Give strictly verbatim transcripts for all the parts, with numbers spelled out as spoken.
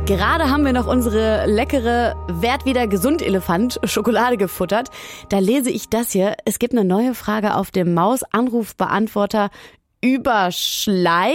Gerade haben wir noch unsere leckere Werd wieder gesund Elefant Schokolade gefuttert. Da lese ich das hier. Es gibt eine neue Frage auf dem Maus-Anrufbeantworter über Schleim.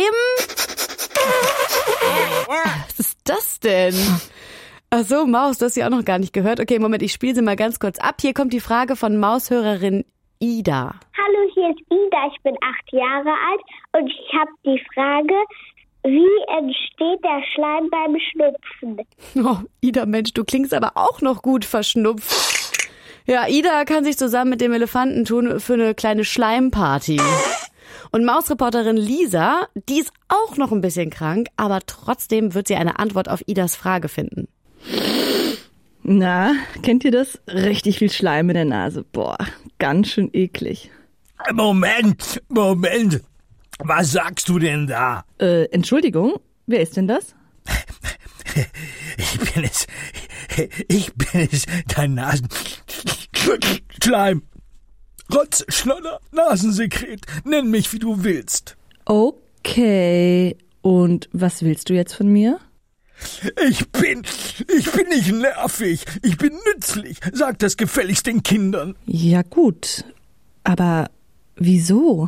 Was ist das denn? Ach so, Maus, du hast sie auch noch gar nicht gehört. Okay, Moment, ich spiele sie mal ganz kurz ab. Hier kommt die Frage von Maushörerin Ida. Hallo, hier ist Ida, ich bin acht Jahre alt und ich habe die Frage, wie entsteht der Schleim beim Schnupfen? Oh, Ida, Mensch, du klingst aber auch noch gut verschnupft. Ja, Ida kann sich zusammen mit dem Elefanten tun für eine kleine Schleimparty. Und Mausreporterin Lisa, die ist auch noch ein bisschen krank, aber trotzdem wird sie eine Antwort auf Idas Frage finden. Na, kennt ihr das? Richtig viel Schleim in der Nase. Boah, ganz schön eklig. Moment, Moment. Was sagst du denn da? Äh, Entschuldigung, wer ist denn das? Ich bin es. Ich bin es, dein Nasenschleim. Rotz, Schnodder, Nasensekret. Nenn mich, wie du willst. Okay. Und was willst du jetzt von mir? Ich bin, ich bin nicht nervig. Ich bin nützlich. Sag das gefälligst den Kindern. Ja gut, aber wieso?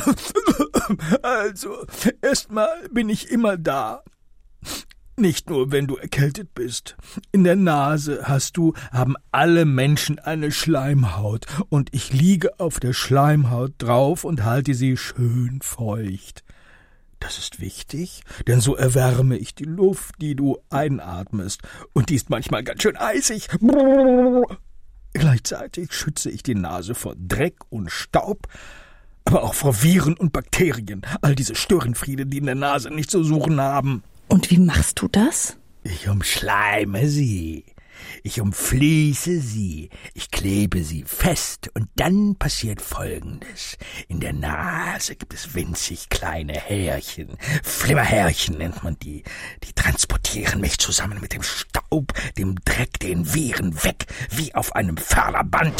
Also, erstmal bin ich immer da. Nicht nur, wenn du erkältet bist. In der Nase hast du, haben alle Menschen eine Schleimhaut. Und ich liege auf der Schleimhaut drauf und halte sie schön feucht. Das ist wichtig, denn so erwärme ich die Luft, die du einatmest. Und die ist manchmal ganz schön eisig. Gleichzeitig schütze ich die Nase vor Dreck und Staub, aber auch vor Viren und Bakterien. All diese Störenfriede, die in der Nase nicht zu suchen haben. Und wie machst du das? Ich umschleime sie. Ich umfließe sie, ich klebe sie fest und dann passiert Folgendes. In der Nase gibt es winzig kleine Härchen, Flimmerhärchen nennt man die. Die transportieren mich zusammen mit dem Staub, dem Dreck, den Viren weg, wie auf einem Förderband.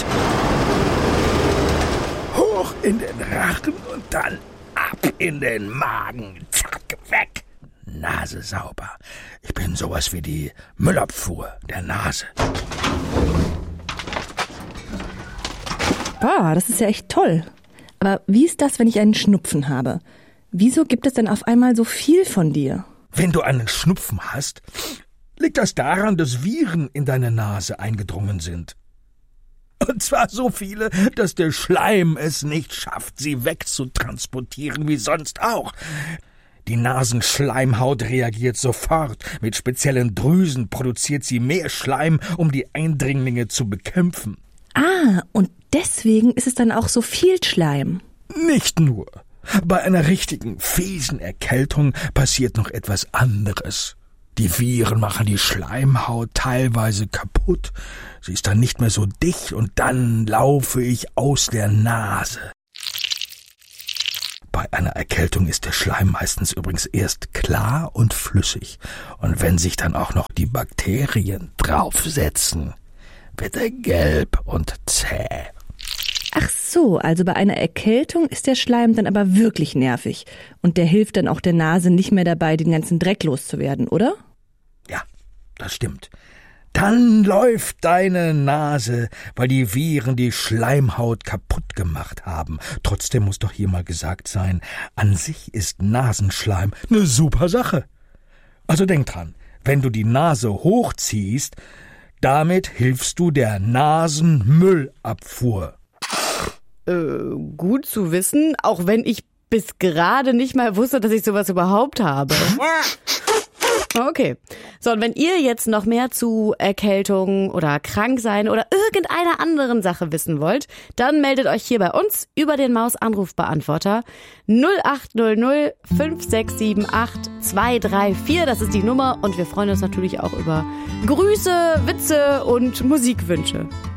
Hoch in den Rachen und dann ab in den Magen, zack, weg. Nase sauber. Ich bin sowas wie die Müllabfuhr der Nase. Ah, das ist ja echt toll. Aber wie ist das, wenn ich einen Schnupfen habe? Wieso gibt es denn auf einmal so viel von dir? Wenn du einen Schnupfen hast, liegt das daran, dass Viren in deine Nase eingedrungen sind. Und zwar so viele, dass der Schleim es nicht schafft, sie wegzutransportieren wie sonst auch. Die Nasenschleimhaut reagiert sofort. Mit speziellen Drüsen produziert sie mehr Schleim, um die Eindringlinge zu bekämpfen. Ah, und deswegen ist es dann auch so viel Schleim. Nicht nur. Bei einer richtigen, fiesen Erkältung passiert noch etwas anderes. Die Viren machen die Schleimhaut teilweise kaputt. Sie ist dann nicht mehr so dicht und dann laufe ich aus der Nase. Bei einer Erkältung ist der Schleim meistens übrigens erst klar und flüssig. Und wenn sich dann auch noch die Bakterien draufsetzen, wird er gelb und zäh. Ach so, also bei einer Erkältung ist der Schleim dann aber wirklich nervig. Und der hilft dann auch der Nase nicht mehr dabei, den ganzen Dreck loszuwerden, oder? Ja, das stimmt. Dann läuft deine Nase, weil die Viren die Schleimhaut kaputt gemacht haben. Trotzdem muss doch hier mal gesagt sein, an sich ist Nasenschleim eine super Sache. Also denk dran, wenn du die Nase hochziehst, damit hilfst du der Nasenmüllabfuhr. Äh, gut zu wissen, auch wenn ich bis gerade nicht mal wusste, dass ich sowas überhaupt habe. Okay. So, und wenn ihr jetzt noch mehr zu Erkältung oder Kranksein oder irgendeiner anderen Sache wissen wollt, dann meldet euch hier bei uns über den Maus-Anrufbeantworter null acht null null fünf sechs sieben acht zwei drei vier. Das ist die Nummer und wir freuen uns natürlich auch über Grüße, Witze und Musikwünsche.